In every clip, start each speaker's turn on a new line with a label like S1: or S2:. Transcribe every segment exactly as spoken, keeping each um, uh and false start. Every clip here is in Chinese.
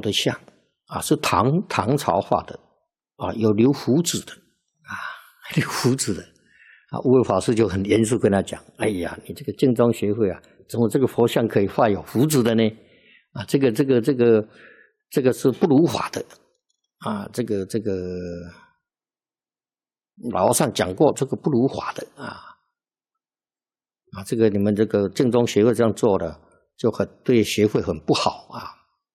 S1: 的像啊，是唐唐朝画的啊，有留胡子的啊，留胡子的啊。无为法师就很严肃跟他讲：“哎呀，你这个净宗学会啊，怎么这个佛像可以画有胡子的呢？啊，这个这个这个这个是不如法的啊，这个这个老和尚讲过，这个不如法的啊啊，这个你们这个净宗学会这样做的，就很对学会很不好啊。”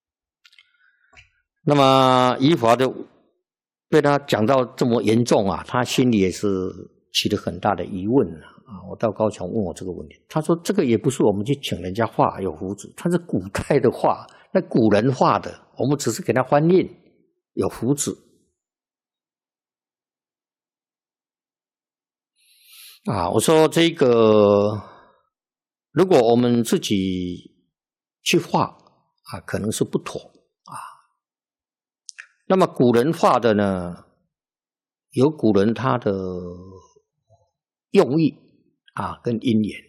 S1: 那么依法就被他讲到这么严重啊，他心里也是起了很大的疑问啊。我到高雄问我这个问题，他说这个也不是我们去请人家画有胡子，他是古代的画，那古人画的，我们只是给他翻印有胡子啊。我说这个如果我们自己去画啊，可能是不妥啊。那么古人画的呢，有古人他的用意啊跟因缘。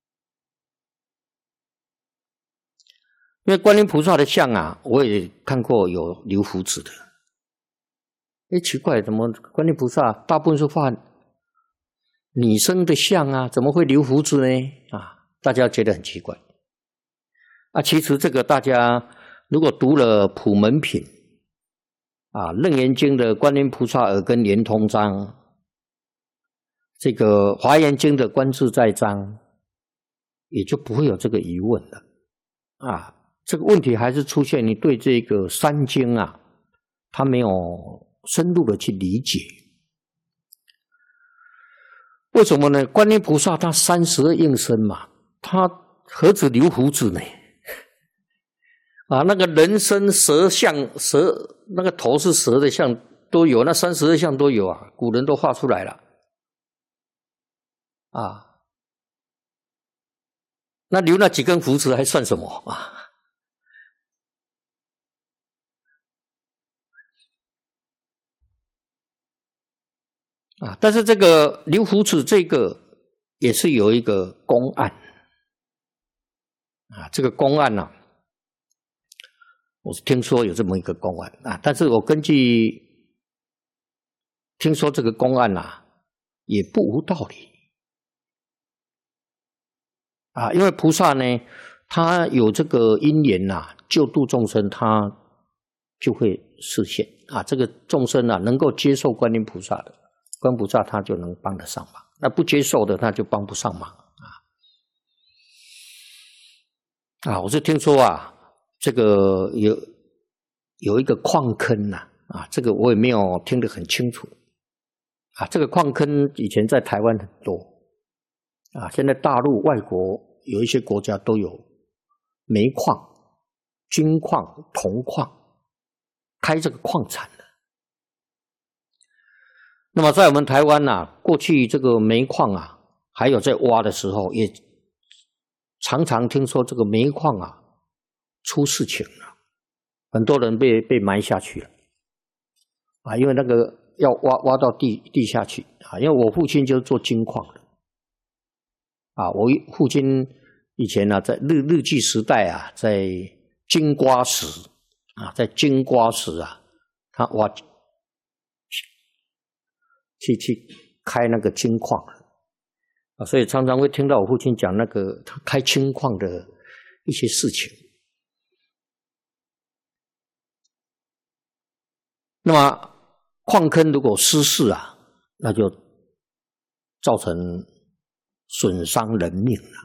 S1: 因为观音菩萨的像啊，我也看过有留胡子的。哎，奇怪，怎么观音菩萨大部分是画女生的像啊，怎么会留胡子呢？啊，大家觉得很奇怪。啊，其实这个大家如果读了普门品啊，《楞严经》的观音菩萨耳根圆通章，这个《华严经》的观自在章，也就不会有这个疑问了啊。这个问题还是出现你对这个三经啊，他没有深入的去理解。为什么呢？观音菩萨他三十二应身嘛，他何止留胡子呢？啊，那个人身蛇像，蛇那个头是蛇的像都有，那三十二相都有啊，古人都画出来了啊。那留那几根胡子还算什么啊？啊，但是这个留胡子这个也是有一个公案啊，这个公案啊，我是听说有这么一个公案啊，但是我根据听说这个公案啊，也不无道理啊，因为菩萨呢，他有这个因缘呐、啊，救度众生，他就会示现啊，这个众生啊，能够接受观音菩萨的。观音菩萨他就能帮得上忙，那不接受的他就帮不上忙啊！啊，我是听说啊，这个有有一个矿坑呐、啊，啊，这个我也没有听得很清楚啊。这个矿坑以前在台湾很多啊，现在大陆、外国有一些国家都有煤矿、金矿、铜矿开这个矿产的。那么在我们台湾啊，过去这个煤矿啊，还有在挖的时候，也常常听说这个煤矿啊出事情了，很多人被被埋下去了啊，因为那个要挖挖到地地下去啊。因为我父亲就是做金矿的啊，我父亲以前呢、啊，在日日据时代啊，在金瓜石啊，在金瓜石啊，他挖。去去开那个金矿啊，所以常常会听到我父亲讲那个他开金矿的一些事情。那么矿坑如果失事啊，那就造成损伤人命了。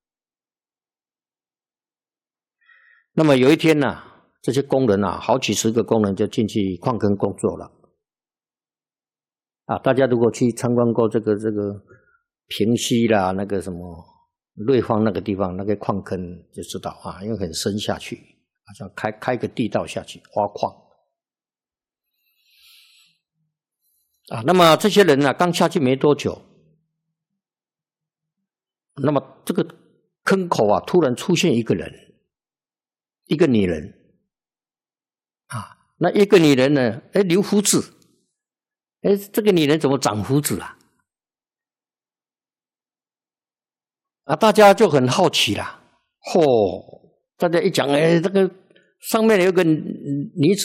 S1: 那么有一天呢、啊，这些工人啊，好几十个工人就进去矿坑工作了。啊，大家如果去参观过这个这个平溪啦，那个什么瑞芳那个地方，那个矿坑就知道啊，因为很深下去，好像开开个地道下去挖矿啊。那么这些人呢、啊，刚下去没多久，那么这个坑口啊，突然出现一个人，一个女人啊，那一个女人呢，哎，留胡子。哎，这个女人怎么长胡子啊？啊，大家就很好奇啦。嚯、哦，大家一讲，哎，这个上面有个女子。